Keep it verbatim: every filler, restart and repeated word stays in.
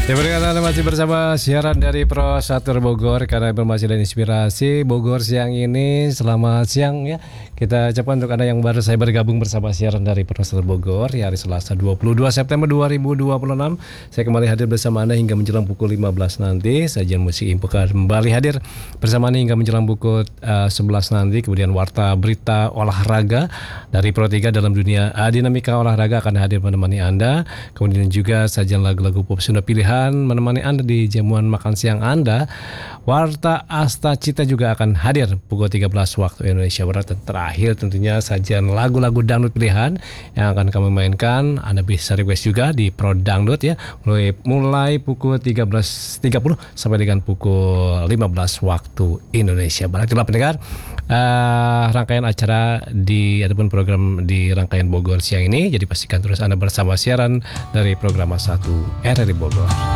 Ya, berkata Anda masih bersama siaran dari Pro Satur Bogor, karena informasi dan inspirasi Bogor siang ini. Selamat siang ya. Kita ucapkan untuk Anda yang baru saya bergabung bersama siaran dari Pro Satur Bogor ya, hari Selasa dua puluh dua September dua ribu dua puluh enam. Saya kembali hadir bersama Anda hingga menjelang pukul lima belas nanti. Sajian musik info kembali hadir bersama Anda hingga menjelang pukul uh, sebelas nanti. Kemudian warta berita olahraga dari Pro tiga dalam dunia uh, dinamika olahraga akan hadir menemani Anda. Kemudian juga sajian lagu-lagu pop Sunda pilihan menemani Anda di jamuan makan siang Anda. Warta Asta Cita juga akan hadir pukul tiga belas waktu Indonesia Barat. Dan terakhir tentunya sajian lagu-lagu dangdut pilihan yang akan kami mainkan. Anda bisa request juga di Pro Dangdut ya, mulai, mulai pukul tiga belas tiga puluh sampai dengan pukul lima belas waktu Indonesia Barat. Itulah pendengar uh, rangkaian acara di ataupun program di rangkaian Bogor siang ini. Jadi pastikan terus Anda bersama siaran dari program satu R R I Bogor.